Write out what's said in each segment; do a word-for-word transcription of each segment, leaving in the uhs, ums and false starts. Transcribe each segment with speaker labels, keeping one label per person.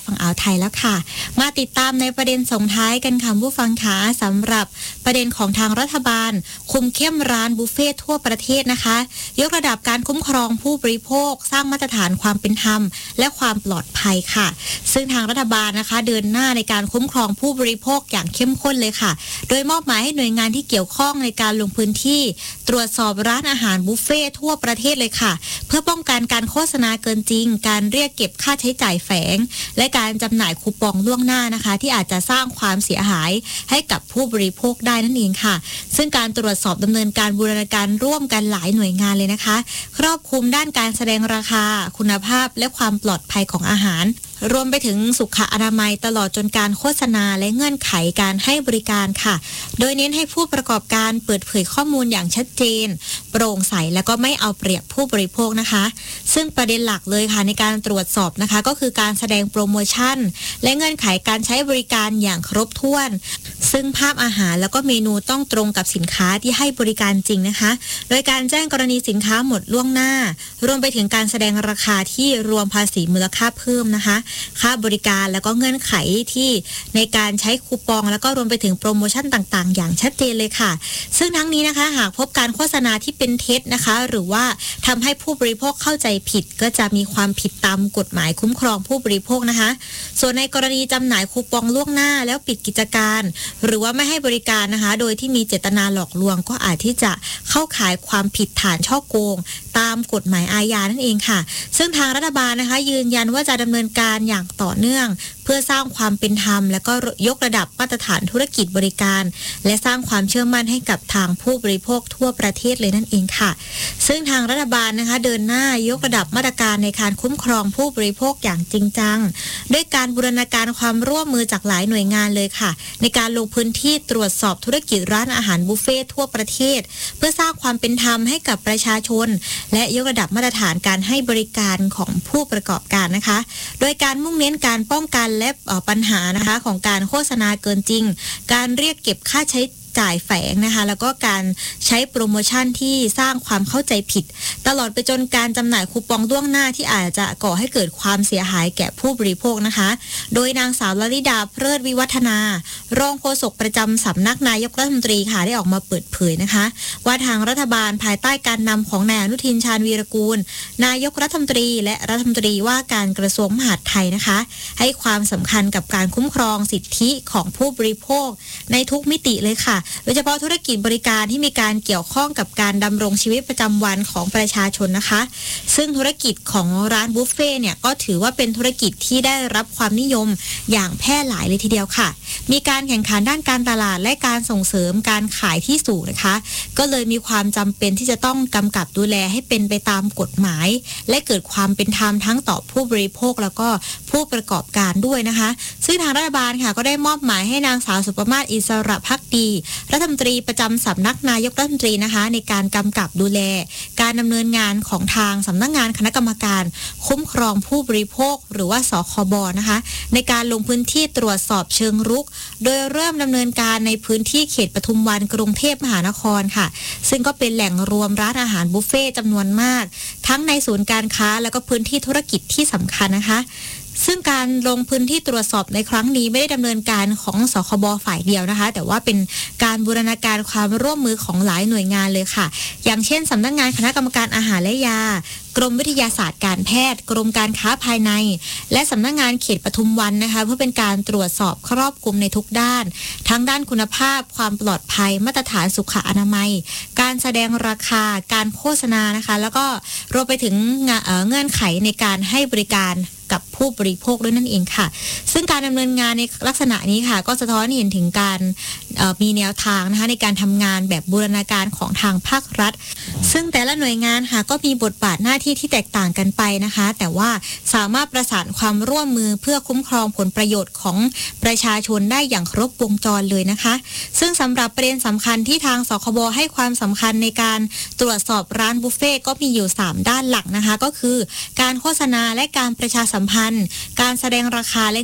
Speaker 1: ฝั่งอ่าวไทยแล้วค่ะมาติดตามในประเด็นส่งท้ายกันค่ะผู้ฟังคะสำหรับประเด็นของทางรัฐบาลคุมเข้มร้านบุฟเฟ่ทั่วประเทศนะคะยกระดับการคุ้มครองผู้บริโภคสร้างมาตรฐานความเป็นธรรมและความปลอดภัยค่ะซึ่งทางรัฐบาลนะคะเดินหน้าในการคุ้มครองผู้บริโภคอย่างเข้มข้นเลยค่ะโดยมอบหมายให้หน่วยงานที่เกี่ยวข้องในการลงพื้นที่ตรวจสอบร้านอาหารบุฟเฟ่ทั่วประเทศเลยค่ะเพื่อป้องกันการโฆษณาเกินจริงการเรียกเก็บค่าใช้จ่ายแฝงและการจำหน่ายคูปองล่วงหน้านะคะที่อาจจะสร้างความเสียหายให้กับผู้บริโภคได้นั่นเองค่ะซึ่งการตรวจสอบดำเนินการบูรณาการร่วมกันหลายหน่วยงานเลยนะคะครอบคลุมด้านการแสดงราคาคุณภาพและความปลอดภัยของอาหารรวมไปถึงสุขอนามัยตลอดจนการโฆษณาและเงื่อนไขการให้บริการค่ะโดยเน้นให้ผู้ประกอบการเปิดเผยข้อมูลอย่างชัดเจนโปร่งใสและก็ไม่เอาเปรียบผู้บริโภคนะคะซึ่งประเด็นหลักเลยค่ะในการตรวจสอบนะคะก็คือการแสดงโปรโมชั่นและเงื่อนไขการใช้บริการอย่างครบถ้วนซึ่งภาพอาหารแล้วก็เมนูต้องตรงกับสินค้าที่ให้บริการจริงนะคะโดยการแจ้งกรณีสินค้าหมดล่วงหน้ารวมไปถึงการแสดงราคาที่รวมภาษีมูลค่าเพิ่มนะคะค่าบริการแล้วก็เงื่อนไขที่ในการใช้คูปองแล้วก็รวมไปถึงโปรโมชั่นต่างๆอย่างชัดเจนเลยค่ะซึ่งทั้งนี้นะคะหากพบการโฆษณาที่เป็นเท็จนะคะหรือว่าทำให้ผู้บริโภคเข้าใจผิดก็จะมีความผิดตามกฎหมายคุ้มครองผู้บริโภคนะคะส่วนในกรณีจำหน่ายคูปองล่วงหน้าแล้วปิดกิจการหรือว่าไม่ให้บริการนะคะโดยที่มีเจตนาหลอกลวงก็อาจที่จะเข้าข่ายความผิดฐานฉ้อโกงตามกฎหมายอาญานั่นเองค่ะซึ่งทางรัฐบาลนะคะยืนยันว่าจะดำเนินการอย่างต่อเนื่องเพื่อสร้างความเป็นธรรมและก็ยกระดับมาตรฐานธุรกิจบริการและสร้างความเชื่อมั่นให้กับทางผู้บริโภคทั่วประเทศเลยนั่นเองค่ะซึ่งทางรัฐบาลนะคะเดินหน้ายกระดับมาตรการในการคุ้มครองผู้บริโภคอย่างจริงจังด้วยการบูรณาการความร่วมมือจากหลายหน่วยงานเลยค่ะในการลงพื้นที่ตรวจสอบธุรกิจร้านอาหารบุฟเฟ่ทั่วประเทศเพื่อสร้างความเป็นธรรมให้กับประชาชนและยกระดับมาตรฐานการให้บริการของผู้ประกอบการนะคะโดยการมุ่งเน้นการป้องกันและปัญหานะคะของการโฆษณาเกินจริงการเรียกเก็บค่าใช้จ่ายแฝงนะคะแล้วก็การใช้โปรโมชั่นที่สร้างความเข้าใจผิดตลอดไปจนการจำหน่ายคูปองล่วงหน้าที่อาจจะก่อให้เกิดความเสียหายแก่ผู้บริโภคนะคะโดยนางสาวลลิดาเพลิดวิวัฒนารองโฆษกประจำสำนักนายกรัฐมนตรีค่ะได้ออกมาเปิดเผยนะคะว่าทางรัฐบาลภายใต้การนำของนายอนุทินชาญวีรกูลนายกรัฐมนตรีและรัฐมนตรีว่าการกระทรวงมหาดไทยนะคะให้ความสำคัญกับการคุ้มครองสิทธิของผู้บริโภคในทุกมิติเลยค่ะโดยเฉพาะธุรกิจบริการที่มีการเกี่ยวข้องกับการดำรงชีวิตประจำวันของประชาชนนะคะซึ่งธุรกิจของร้านบุฟเฟ่เนี่ยก็ถือว่าเป็นธุรกิจที่ได้รับความนิยมอย่างแพร่หลายเลยทีเดียวค่ะมีการแข่งขันด้านการตลาดและการส่งเสริมการขายที่สูงนะคะก็เลยมีความจำเป็นที่จะต้องกำกับดูแลให้เป็นไปตามกฎหมายและเกิดความเป็นธรรมทั้งต่อผู้บริโภคแล้วก็ผู้ประกอบการด้วยนะคะซึ่งทางรัฐบาลค่ะก็ได้มอบหมายให้นางสาวสุปมาศอิสระภักดีรัฐมนตรีประจำสำนักนายกรัฐมนตรีนะคะในการกำกับดูแลการดำเนินงานของทางสำนักงานคณะกรรมการคุ้มครองผู้บริโภคหรือว่าสคบนะคะในการลงพื้นที่ตรวจสอบเชิงรุกโดยเริ่มดำเนินการในพื้นที่เขตปทุมวันกรุงเทพมหานครค่ะซึ่งก็เป็นแหล่งรวมร้านอาหารบุฟเฟ่จำนวนมากทั้งในศูนย์การค้าแล้วก็พื้นที่ธุรกิจที่สำคัญนะคะซึ่งการลงพื้นที่ตรวจสอบในครั้งนี้ไม่ได้ดำเนินการของสคบฝ่ายเดียวนะคะแต่ว่าเป็นการบูรณาการความร่วมมือของหลายหน่วยงานเลยค่ะอย่างเช่นสำนักงานคณะกรรมการอาหารและยากรมวิทยาศาสตร์การแพทย์กรมการค้าภายในและสำนักงานเขตปทุมวันนะคะเพื่อเป็นการตรวจสอบครอบคลุมในทุกด้านทั้งด้านคุณภาพความปลอดภัยมาตรฐานสุขอนามัยการแสดงราคาการโฆษณานะคะแล้วก็รวมไปถึงเงื่อนไขในการให้บริการกับผู้บริโภคด้วยนั่นเองค่ะซึ่งการดำเนินงานในลักษณะนี้ค่ะก็สะท้อนเห็นถึงการมีแนวทางนะคะในการทำงานแบบบูรณาการของทางภาครัฐซึ่งแต่ละหน่วยงานค่ะก็มีบทบาทหน้าที่ที่แตกต่างกันไปนะคะแต่ว่าสามารถประสานความร่วมมือเพื่อคุ้มครองผลประโยชน์ของประชาชนได้อย่างครบวงจรเลยนะคะซึ่งสำหรับประเด็นสำคัญที่ทางสคบให้ความสำคัญในการตรวจสอบร้านบุฟเฟ่ก็มีอยู่สามด้านหลักนะคะก็คือการโฆษณาและการประชาสัมพันธ์การแสดงราคาและเงื่อนไข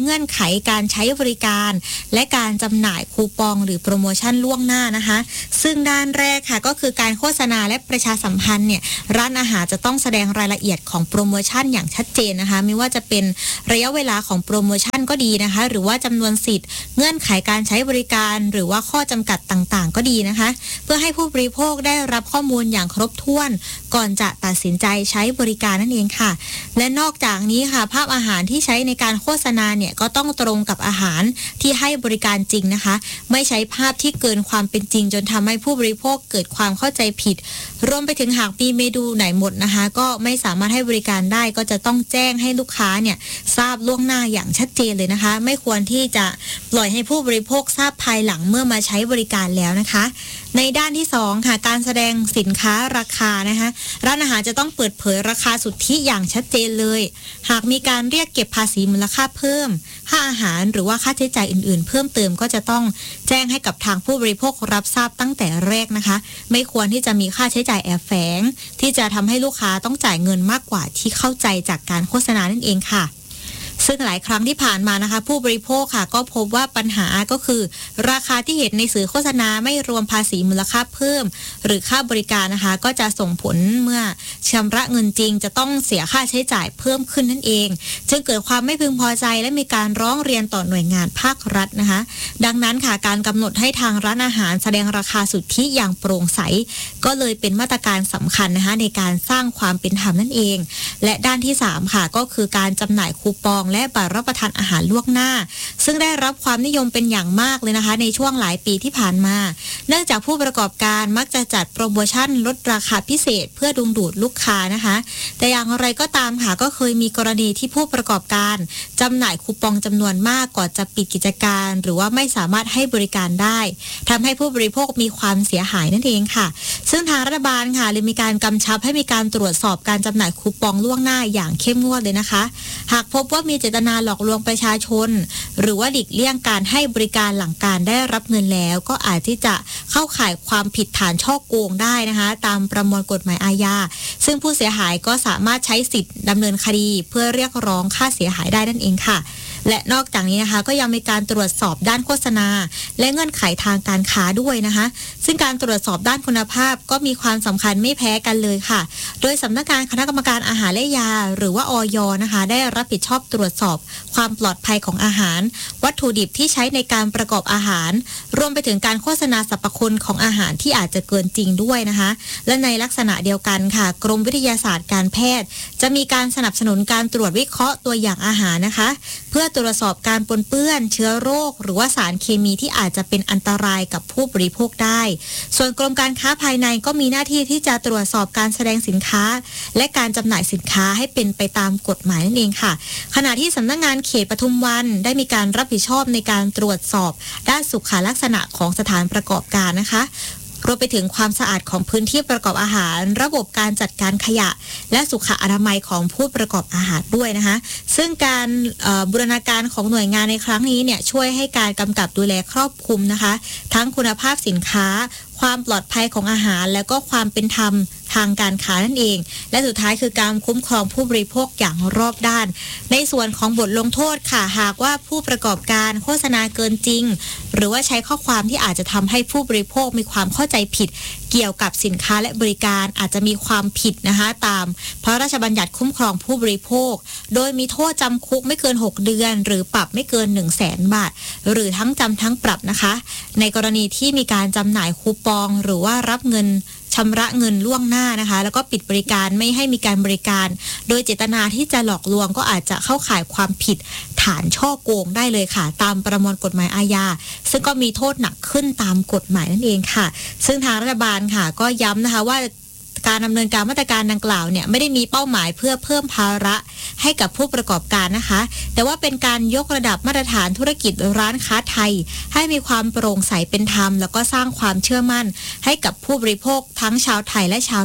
Speaker 1: การใช้บริการและการจำหน่ายคูปองหรือโปรโมชั่นล่วงหน้านะคะซึ่งด้านแรกค่ะก็คือการโฆษณาและประชาสัมพันธ์เนี่ยร้านอาหารจะต้องแสดงรายละเอียดของโปรโมชั่นอย่างชัดเจนนะคะไม่ว่าจะเป็นระยะเวลาของโปรโมชั่นก็ดีนะคะหรือว่าจำนวนสิทธิ์เงื่อนไขการใช้บริการหรือว่าข้อจำกัดต่างๆก็ดีนะคะเพื่อให้ผู้บริโภคได้รับข้อมูลอย่างครบถ้วนก่อนจะตัดสินใจใช้บริการนั่นเองค่ะและนอกจากนี้ค่ะภาพอาหารที่ใช้ในการโฆษณาเนี่ยก็ต้องตรงกับอาหารที่ให้บริการจริงนะคะไม่ใช้ภาพที่เกินความเป็นจริงจนทำให้ผู้บริโภคเกิดความเข้าใจผิดรวมไปถึงหากมีเมนูไหนหมดนะคะก็ไม่สามารถให้บริการได้ก็จะต้องแจ้งให้ลูกค้าเนี่ยทราบล่วงหน้าอย่างชัดเจนเลยนะคะไม่ควรที่จะปล่อยให้ผู้บริโภคทราบภายหลังเมื่อมาใช้บริการแล้วนะคะในด้านที่สองค่ะการแสดงสินค้าราคานะคะร้านอาหารจะต้องเปิดเผยราคาสุทธิอย่างชัดเจนเลยหากมีการเรียกเก็บภาษีมูลค่าเพิ่มค่าอาหารหรือว่าค่าใช้จ่ายอื่นๆเพิ่มเติมก็จะต้องแจ้งให้กับทางผู้บริโภครับทราบตั้งแต่แรกนะคะไม่ควรที่จะมีค่าใช้จ่ายแอบแฝงที่จะทำให้ลูกค้าต้องจ่ายเงินมากกว่าที่เข้าใจจากการโฆษณานั่นเองค่ะซึ่งหลายครั้งที่ผ่านมานะคะผู้บริโภคค่ะก็พบว่าปัญหาก็คือราคาที่เห็นในสื่อโฆษณาไม่รวมภาษีมูลค่าเพิ่มหรือค่าบริการนะคะก็จะส่งผลเมื่อชำระเงินจริงจะต้องเสียค่าใช้จ่ายเพิ่มขึ้นนั่นเองจึงเกิดความไม่พึงพอใจและมีการร้องเรียนต่อหน่วยงานภาครัฐนะคะดังนั้นค่ะการกำหนดให้ทางร้านอาหารแสดงราคาสุทธิอย่างโปร่งใสก็เลยเป็นมาตรการสำคัญนะคะในการสร้างความเป็นธรรมนั่นเองและด้านที่สามค่ะก็คือการจำหน่ายคูปองและบัตรรับประทานอาหารล่วงหน้าซึ่งได้รับความนิยมเป็นอย่างมากเลยนะคะในช่วงหลายปีที่ผ่านมาเนื่องจากผู้ประกอบการมักจะจัดโปรโมชั่นลดราคาพิเศษเพื่อดึงดูดลูกค้านะคะแต่อย่างไรก็ตามค่ะก็เคยมีกรณีที่ผู้ประกอบการจำหน่ายคูปองจำนวนมากก่อนจะปิดกิจการหรือว่าไม่สามารถให้บริการได้ทำให้ผู้บริโภคมีความเสียหายนั่นเองค่ะซึ่งทางรัฐบาลค่ะเลยมีการกำชับให้มีการตรวจสอบการจำหน่ายคูปองล่วงหน้าอย่างเข้มงวดเลยนะคะหากพบว่ามีเจตนาหลอกลวงประชาชนหรือว่าหลีกเลี่ยงการให้บริการหลังการได้รับเงินแล้วก็อาจที่จะเข้าข่ายความผิดฐานฉ้อโกงได้นะคะตามประมวลกฎหมายอาญาซึ่งผู้เสียหายก็สามารถใช้สิทธิ์ดำเนินคดีเพื่อเรียกร้องค่าเสียหายได้นั่นเองค่ะและนอกจากนี้นะคะก็ยังมีการตรวจสอบด้านโฆษณาและเงื่อนไขทางการค้าด้วยนะคะซึ่งการตรวจสอบด้านคุณภาพก็มีความสำคัญไม่แพ้กันเลยค่ะโดยสำนักงานคณะกรรมการอาหารและยาหรือว่าอย.นะคะได้รับผิดชอบตรวจสอบความปลอดภัยของอาหารวัตถุดิบที่ใช้ในการประกอบอาหารรวมไปถึงการโฆษณาสรรพคุณของอาหารที่อาจจะเกินจริงด้วยนะคะและในลักษณะเดียวกันค่ะกรมวิทยาศาสตร์การแพทย์จะมีการสนับสนุนการตรวจวิเคราะห์ตัวอย่างอาหารนะคะเพื่อตรวจสอบการปนเปื้อนเชื้อโรคหรือว่าสารเคมีที่อาจจะเป็นอันตรายกับผู้บริโภคได้ส่วนกรมการค้าภายในก็มีหน้าที่ที่จะตรวจสอบการแสดงสินค้าและการจำหน่ายสินค้าให้เป็นไปตามกฎหมายนั่นเองค่ะขณะที่สำนักงานเขตปทุมวันได้มีการรับผิดชอบในการตรวจสอบด้านสุขลักษณะของสถานประกอบการนะคะรวมไปถึงความสะอาดของพื้นที่ประกอบอาหารระบบการจัดการขยะและสุขอนามัยของผู้ประกอบอาหารด้วยนะคะซึ่งการบูรณาการของหน่วยงานในครั้งนี้เนี่ยช่วยให้การกำกับดูแลครอบคลุมนะคะทั้งคุณภาพสินค้าความปลอดภัยของอาหารและก็ความเป็นธรรมทางการค้านั่นเองและสุดท้ายคือการคุ้มครองผู้บริโภคอย่างรอบด้านในส่วนของบทลงโทษค่ะหากว่าผู้ประกอบการโฆษณาเกินจริงหรือว่าใช้ข้อความที่อาจจะทำให้ผู้บริโภคมีความเข้าใจผิดเกี่ยวกับสินค้าและบริการอาจจะมีความผิดนะคะตามพระราชบัญญัติคุ้มครองผู้บริโภคโดยมีโทษจำคุกไม่เกินหกเดือนหรือปรับไม่เกิน หนึ่งแสน บาทหรือทั้งจำทั้งปรับนะคะในกรณีที่มีการจำหน่ายคูปองหรือว่ารับเงินชำระเงินล่วงหน้านะคะแล้วก็ปิดบริการไม่ให้มีการบริการโดยเจตนาที่จะหลอกลวงก็อาจจะเข้าข่ายความผิดฐานฉ้อโกงได้เลยค่ะตามประมวลกฎหมายอาญาซึ่งก็มีโทษหนักขึ้นตามกฎหมายนั่นเองค่ะซึ่งทางรัฐบาลค่ะก็ย้ำนะคะว่าการดำเนินการมาตรการดังกล่าวเนี่ยไม่ได้มีเป้าหมายเพื่อเพิ่มภาระให้กับผู้ประกอบการนะคะแต่ว่าเป็นการยกระดับมาตรฐานธุรกิจร้านค้าไทยให้มีความโปร่งใสเป็นธรรมแล้วก็สร้างความเชื่อมั่นให้กับผู้บริโภคทั้งชาวไทยและชาวต่างช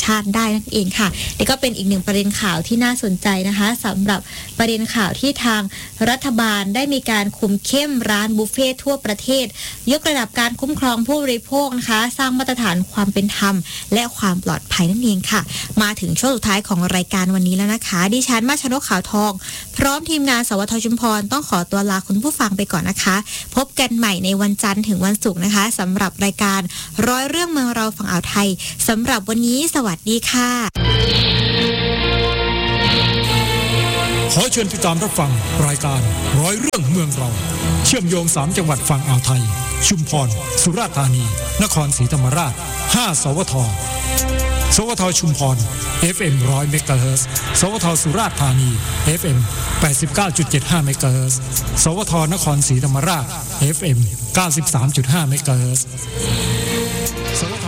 Speaker 1: าติได้นั่นเองค่ะนี่ก็เป็นอีกหนึ่งประเด็นข่าวที่น่าสนใจนะคะสำหรับประเด็นข่าวที่ทางรัฐบาลได้มีการคุมเข้มร้านบุฟเฟ่ทั่วประเทศยกระดับการคุ้มครองผู้บริโภคนะคะสร้างมาตรฐานความเป็นธรรมและความปลอดภัยนั่นเองค่ะมาถึงช่วงสุดท้ายของรายการวันนี้แล้วนะคะดิฉันมาชนกขาวทองพร้อมทีมงานสวทชุมพรต้องขอตัวลาคุณผู้ฟังไปก่อนนะคะพบกันใหม่ในวันจันทร์ถึงวันศุกร์นะคะสำหรับรายการร้อยเรื่องเมืองเราฝั่งอ่าวไทยสำหรับวันนี้สวัสดีค่ะ
Speaker 2: ขอเชิญติดตามรับฟังรายการร้อยเรื่องเมืองเราเชื่อมโยงสามจังหวัดฝั่งอ่าวไทยชุมพรสุราษฎร์ธานีนครศรีธรรมราชห้าสวทสวทชุมพร เอฟ เอ็ม หนึ่งร้อย เมกะเฮิรตซ์สวทสุราษฎร์ธานี เอฟ เอ็ม แปดสิบเก้าจุดเจ็ดห้า เมกะเฮิรตซ์สวทนครศรีธรรมราช เอฟ เอ็ม เก้าสิบสามจุดห้า เมกะเฮิรตซ์สวท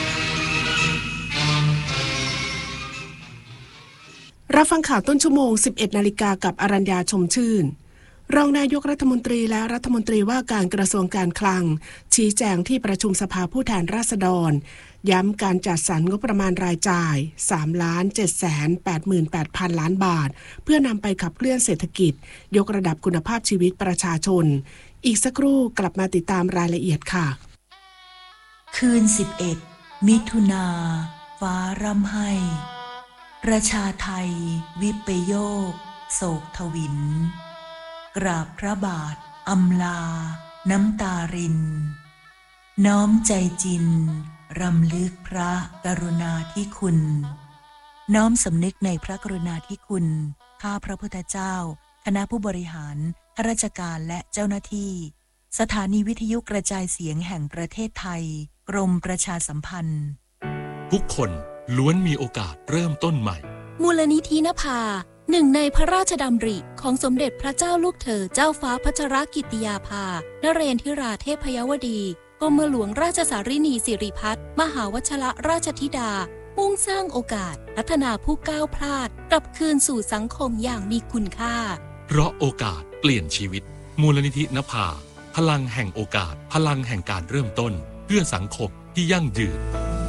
Speaker 3: รับฟังข่าวต้นชั่วโมง สิบเอ็ดนาฬิกากับอรัญญาชมชื่นรองนายกรัฐมนตรีและรัฐมนตรีว่าการกระทรวงการคลังชี้แจงที่ประชุมสภาผู้แทนราษฎรย้ำการจัดสรรงบประมาณรายจ่าย สามล้านเจ็ดแสนแปดหมื่นแปดพัน ล้านบาทเพื่อนำไปขับเคลื่อนเศรษฐกิจยกระดับคุณภาพชีวิตประชาชนอีกสักครู่กลับมาติดตามรายละเอียดค่ะ
Speaker 4: คืนสิบเอ็ดมิถุนาฟ้าร่ำไห้ประชาไทยวิปโยคโศกทวินกราบพระบาทอำลาน้ำตารินน้อมใจจินรำลึกพระกรุณาธิคุณน้อมสำนึกในพระกรุณาธิคุณข้าพระพุทธเจ้าคณะผู้บริหารข้าราชการและเจ้าหน้าที่สถานีวิทยุกระจายเสียงแห่งประเทศไทยกรมประชาสัมพันธ์
Speaker 5: ทุกคนล้วนมีโอกาสเริ่มต้นใหม่
Speaker 6: มูลนิธินภาหนึ่งในพระราชดำริของสมเด็จพระเจ้าลูกเธอเจ้าฟ้าพัชรกิติยาภานเรนทิราเทพยวดีกรมหลวงราชสารินีสิริพัฒน์มหาวชรราชธิดามุ่งสร้างโอกาสพัฒนาผู้ก้าวพลาดกลับคืนสู่สังคมอย่างมีคุณค่า
Speaker 5: เพราะโอกาสเปลี่ยนชีวิตมูลนิธินภาพลังแห่งโอกาสพลังแห่งการเริ่มต้นเพื่อสังคมที่ยั่งยืน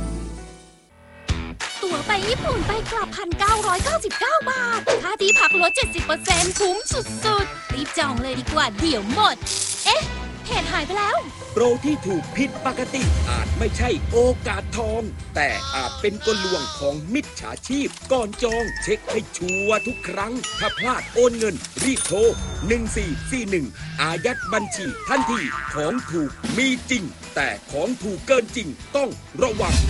Speaker 6: ตั๋วไปญี่ปุ่นไปกลับ หนึ่งพันเก้าร้อยเก้าสิบเก้า บาทค่าที่พักลด เจ็ดสิบเปอร์เซ็นต์ คุ้มสุดๆรีบจองเลยดีกว่าเดี๋ยวหมดเอ๊ะเพจหายไปแล้ว
Speaker 7: โปรที่ถูกผิดปกติอาจไม่ใช่โอกาสทองแต่อาจเป็นกลลวงของมิจฉาชีพก่อนจองเช็คให้ชัวร์ทุกครั้งถ้าพลาดโอนเงินรีบโทรหนึ่งสี่สี่หนึ่งอายัดบัญชีทันทีของถูกมีจริงแต่ของถูกเกินจริงต้องระวัง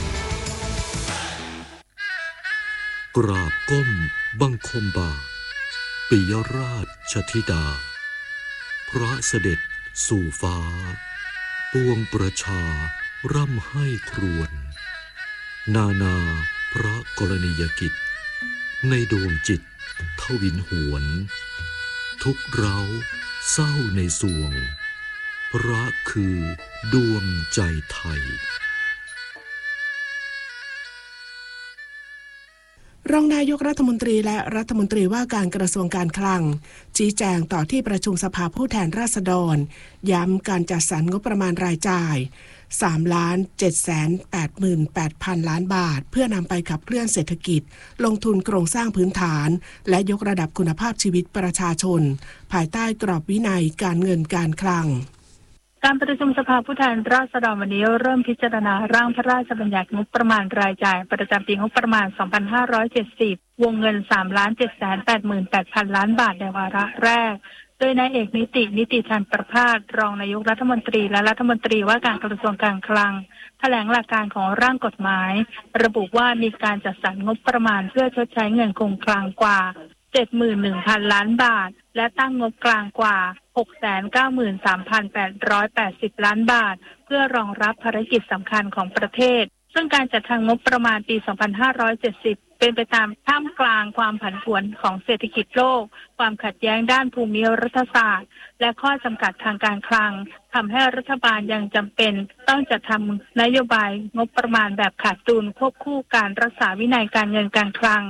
Speaker 8: กราบก้มบังคมบาทปิยราชธิดาพระเสด็จสู่ฟ้าปวงประชาร่ำไห้ครวญนานาพระกรณียกิจในดวงจิตทวินหวนทุกเร้าเศร้าในสวงพระคือดวงใจไทย
Speaker 3: รองนายกรัฐมนตรีและรัฐมนตรีว่าการกระทรวงการคลังชี้แจงต่อที่ประชุมสภาผู้แทนราษฎรย้ำการจัดสรรงบประมาณรายจ่าย สามล้านเจ็ดแสนแปดหมื่นแปดพัน ล้านบาทเพื่อนำไปขับเคลื่อนเศรษฐกิจลงทุนโครงสร้างพื้นฐานและยกระดับคุณภาพชีวิตประชาชนภายใต้กรอบวินัยการเงินการคลัง
Speaker 9: การประชุมสภาผู้แทนราษฎรวันนี้เริ่มพิจารณาร่างพระราชบัญญัติงบประมาณรายจ่ายประจำปีงบประมาณ สองพันห้าร้อยเจ็ดสิบ วงเงิน สามล้านเจ็ดแสนแปดหมื่นแปดพัน ล้านบาทในวาระแรกโดยนายเอกนิตินิติธรรมประภาสรองนายกรัฐมนตรีและรัฐมนตรีว่าการกระทรวงการคลังแถลงหลักการของร่างกฎหมายระบุว่ามีการจัดสรรงบประมาณเพื่อชดใช้เงินคงคลังกว่า เจ็ดหมื่นหนึ่งพัน ล้านบาทและตั้งงบกลางกว่า หกแสนเก้าหมื่นสามพันแปดร้อยแปดสิบ ล้านบาทเพื่อรองรับภารกิจสำคัญของประเทศซึ่งการจัดทางงบประมาณปี สองพันห้าร้อยเจ็ดสิบ เป็นไปตามท่ามกลางความผันผวนของเศรษฐกิจโลกความขัดแย้งด้านภูมิรัฐศาสตร์และข้อจำกัดทางการคลังทำให้รัฐบาลยังจำเป็นต้องจัดทำนโยบายงบประมาณแบบขาดดุลควบคู่การรักษาวินัยการเงินการคลัง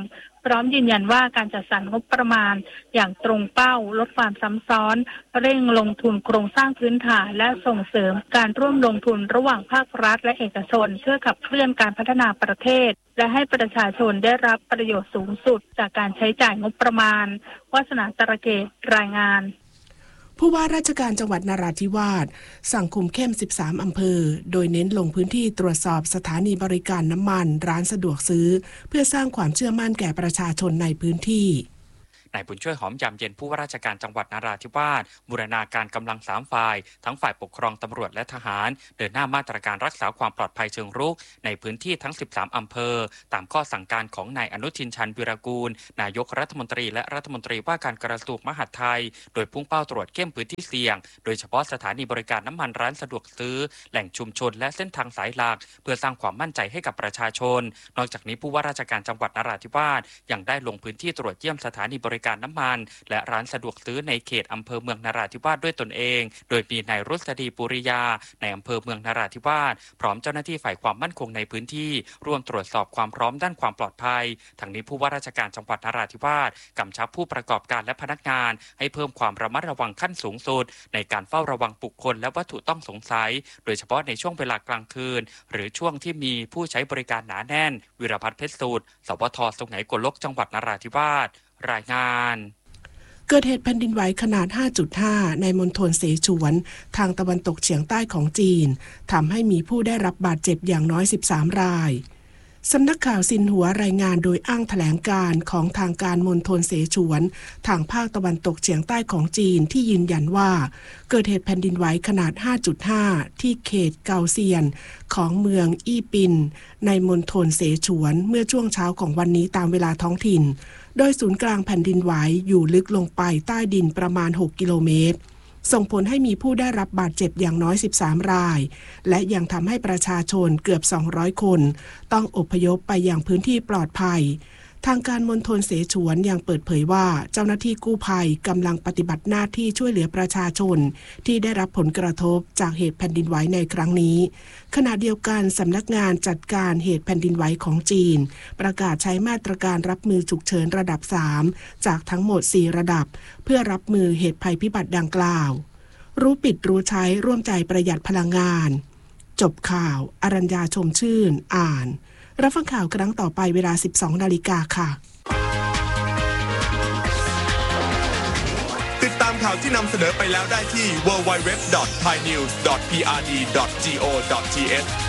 Speaker 9: พร้อมยืนยันว่าการจัดสรรงบประมาณอย่างตรงเป้าลดความซ้ำซ้อนเร่งลงทุนโครงสร้างพื้นฐานและส่งเสริมการร่วมลงทุนระหว่างภาครัฐและเอกชนเพื่อขับเคลื่อนการพัฒนาประเทศและให้ประชาชนได้รับประโยชน์สูงสุดจากการใช้จ่ายงบประมาณวาสนาตระเกตรายงาน
Speaker 3: ผู้ว่าราชการจังหวัดนราธิวาสสั่งคุมเข้มสิบสามอำเภอโดยเน้นลงพื้นที่ตรวจสอบสถานีบริการน้ำมันร้านสะดวกซื้อเพื่อสร้างความเชื่อมั่นแก่ประชาชนในพื้นที่
Speaker 10: นายบุญช่วยหอมยามเย็นผู้ว่าราชการจังหวัดนราธิวาสบูรณาการกำลังสามฝ่ายทั้งฝ่ายปกครองตำรวจและทหารเดินหน้ามาตรการรักษาความปลอดภัยเชิงรุกในพื้นที่ทั้งสิบสามอำเภอตามข้อสั่งการของนายอนุทินชาญวีรกูลนายกรัฐมนตรีและรัฐมนตรีว่าการกระทรวงมหาดไทยโดยพุ่งเป้าตรวจเข้มพื้นที่เสี่ยงโดยเฉพาะสถานีบริการน้ำมันร้านสะดวกซื้อแหล่งชุมชนและเส้นทางสายหลักเพื่อสร้างความมั่นใจให้กับประชาชนนอกจากนี้ผู้ว่าราชการจังหวัดนราธิวาสยังได้ลงพื้นที่ตรวจเยี่ยมสถานีบริการน้ำมันและร้านสะดวกซื้อในเขตอำเภอเมืองนราธิวาสด้วยตนเองโดยมีนายรุษฎีปุริยาในอำเภอเมืองนราธิวาสพร้อมเจ้าหน้าที่ฝ่ายความมั่นคงในพื้นที่ร่วมตรวจสอบความพร้อมด้านความปลอดภัยทั้งนี้ผู้ว่าราชการจังหวัดนราธิวาสกำชับผู้ประกอบการและพนักงานให้เพิ่มความระมัดระวังขั้นสูงสุดในการเฝ้าระวังบุคคลและวัตถุต้องสงสัยโดยเฉพาะในช่วงเวลากลางคืนหรือช่วงที่มีผู้ใช้บริการหนาแน่นวิรพัฒน์เพชรสูตรสวทสุไหงโกลกจังหวัดนราธิวาสรายงาน
Speaker 3: เกิดเหตุแผ่นดินไหวขนาด ห้าจุดห้า ในมณฑลเสฉวนทางตะวันตกเฉียงใต้ของจีนทำให้มีผู้ได้รับบาดเจ็บอย่างน้อยสิบสามรายสำนักข่าวซินหัวรายงานโดยอ้างแถลงการของทางการมณฑลเสฉวนทางภาคตะวันตกเฉียงใต้ของจีนที่ยืนยันว่าเกิดเหตุแผ่นดินไหวขนาด ห้าจุดห้า ที่เขตเกาเซียนของเมืองอี้ปินในมณฑลเสฉวนเมื่อช่วงเช้าของวันนี้ตามเวลาท้องถิ่นโดยศูนย์กลางแผ่นดินไหวอยู่ลึกลงไปใต้ดินประมาณหกกิโลเมตรส่งผลให้มีผู้ได้รับบาดเจ็บอย่างน้อยสิบสามรายและยังทำให้ประชาชนเกือบสองร้อยคนต้องอพยพไปยังพื้นที่ปลอดภัยทางการมณฑลเสฉวนยังเปิดเผยว่าเจ้าหน้าที่กู้ภัยกำลังปฏิบัติหน้าที่ช่วยเหลือประชาชนที่ได้รับผลกระทบจากเหตุแผ่นดินไหวในครั้งนี้ขณะเดียวกันสำนักงานจัดการเหตุแผ่นดินไหวของจีนประกาศใช้มาตรการรับมือฉุกเฉินระดับสามจากทั้งหมดสี่ระดับเพื่อรับมือเหตุภัยพิบัติดังกล่าวรู้ปิดรู้ใช้ร่วมใจประหยัดพลังงานจบข่าวอรัญญาชมชื่นอ่านรับฟังข่าวครั้งต่อไปเวลา สิบสองนาฬิกา ค่ะ
Speaker 11: ติดตามข่าวที่นำเสนอไปแล้วได้ที่ ดับเบิลยู ดับเบิลยู ดับเบิลยู ดอท ไทยนิวส์ ดอท พี อาร์ ดี ดอท จี โอ ดอท ที เอช